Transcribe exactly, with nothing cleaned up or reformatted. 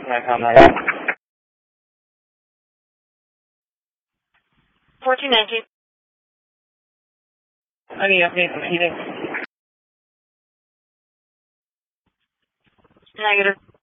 Nikon nine. fourteen nineteen. Any updates on heating? Negative.